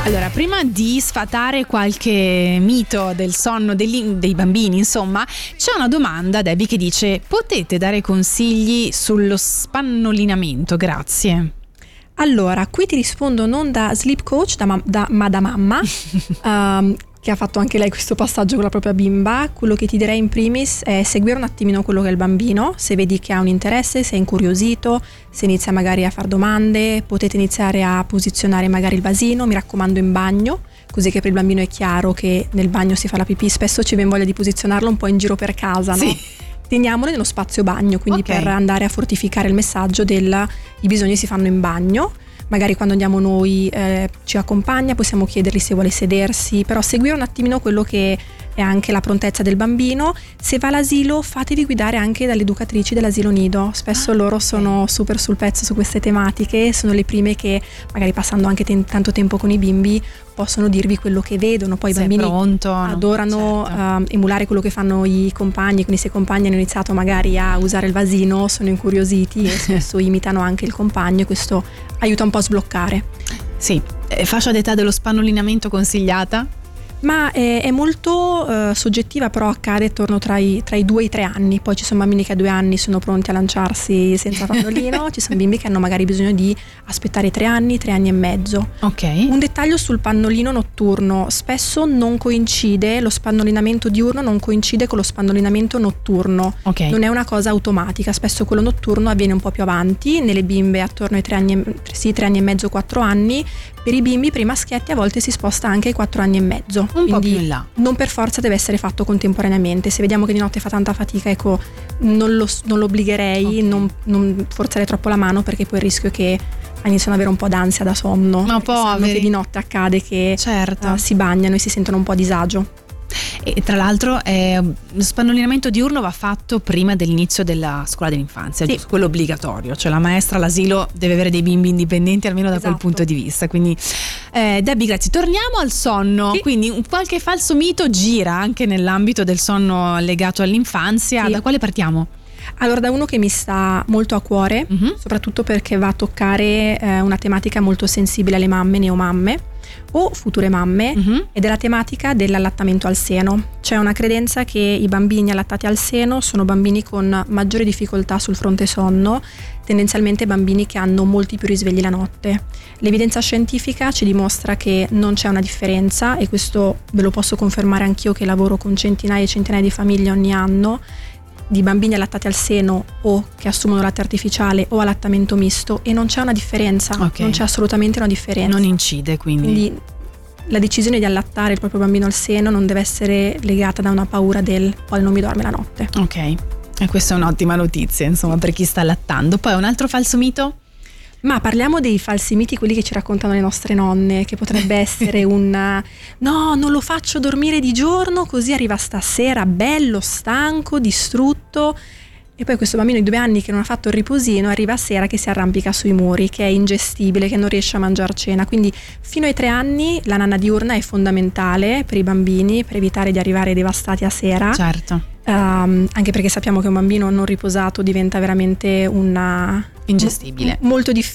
Allora, prima di sfatare qualche mito del sonno dei bambini, insomma, c'è una domanda, Debbie, che dice: potete dare consigli sullo spannolinamento? Grazie. Allora, qui ti rispondo non da sleep coach, ma da mamma, che ha fatto anche lei questo passaggio con la propria bimba. Quello che ti direi in primis è seguire un attimino quello che è il bambino. Se vedi che ha un interesse, se è incuriosito, se inizia magari a fare domande, potete iniziare a posizionare magari il vasino, mi raccomando in bagno, così che per il bambino è chiaro che nel bagno si fa la pipì. Spesso ci viene voglia di posizionarlo un po' in giro per casa, no? Sì. Teniamolo nello spazio bagno, quindi Okay. per andare a fortificare il messaggio i bisogni si fanno in bagno. Magari quando andiamo noi ci accompagna, possiamo chiedergli se vuole sedersi, però seguire un attimino quello che è anche la prontezza del bambino. Se va all'asilo, fatevi guidare anche dalle educatrici dell'asilo nido. Spesso loro sono super sul pezzo su queste tematiche, sono le prime che magari passando anche tanto tempo con i bimbi possono dirvi quello che vedono. Poi i Se è bambini pronto, no? adorano Certo. emulare quello che fanno i compagni, quindi se i compagni hanno iniziato magari a usare il vasino sono incuriositi e spesso imitano anche il compagno, e questo aiuta un po' a sbloccare. Sì. Fascia d'età dello spannolinamento consigliata? Ma è molto soggettiva, però accade attorno tra i 2 e i 3 anni. Poi ci sono bambini che a 2 anni sono pronti a lanciarsi senza pannolino, ci sono bimbi che hanno magari bisogno di aspettare i 3 anni, 3 anni e mezzo. Ok. Un dettaglio sul pannolino notturno: spesso non coincide, lo spannolinamento diurno non coincide con lo spannolinamento notturno. Ok. Non è una cosa automatica, spesso quello notturno avviene un po' più avanti, nelle bimbe attorno ai 3 anni e mezzo, 4 anni. Per i bimbi, per i maschietti, a volte si sposta anche ai 4 anni e mezzo. Un po' Quindi più in là. non per forza deve essere fatto contemporaneamente. Se vediamo che di notte fa tanta fatica, ecco, non lo obbligherei, Ok. non forzare troppo la mano, perché poi il rischio è che iniziano ad avere un po' d'ansia da sonno. Ma perché sanno poveri. che di notte accade che Certo. si bagnano e si sentono un po' a disagio. E tra l'altro lo spannolinamento diurno va fatto prima dell'inizio della scuola dell'infanzia, Sì. giusto? Quello obbligatorio, cioè la maestra all'asilo deve avere dei bimbi indipendenti almeno da quel Esatto. punto di vista. Quindi Debbie, grazie. Torniamo al sonno. Sì. Quindi qualche falso mito gira anche nell'ambito del sonno legato all'infanzia. Sì. Da quale partiamo? Allora, da uno che mi sta molto a cuore, Mhm. soprattutto perché va a toccare una tematica molto sensibile alle mamme, neomamme o future mamme, Mhm. ed è la tematica dell'allattamento al seno. C'è una credenza che i bambini allattati al seno sono bambini con maggiore difficoltà sul fronte sonno, tendenzialmente bambini che hanno molti più risvegli la notte. L'evidenza scientifica ci dimostra che non c'è una differenza, e questo ve lo posso confermare anch'io, che lavoro con centinaia e centinaia di famiglie ogni anno, di bambini allattati al seno o che assumono latte artificiale o allattamento misto, e non c'è una differenza. Ok. Non c'è assolutamente una differenza. Non incide, quindi. Quindi la decisione di allattare il proprio bambino al seno non deve essere legata da una paura del poi non mi dorme la notte. Ok. E questa è un'ottima notizia, insomma, per chi sta allattando. Poi un altro falso mito? Ma parliamo dei falsi miti, quelli che ci raccontano le nostre nonne, che potrebbe essere no, non lo faccio dormire di giorno, così arriva stasera bello stanco, distrutto, e poi questo bambino di 2 anni che non ha fatto il riposino arriva a sera che si arrampica sui muri, che è ingestibile, che non riesce a mangiare cena. Quindi fino ai 3 anni la nanna diurna è fondamentale per i bambini, per evitare di arrivare devastati a sera. Certo. Anche perché sappiamo che un bambino non riposato diventa veramente Ingestibile. molto difficile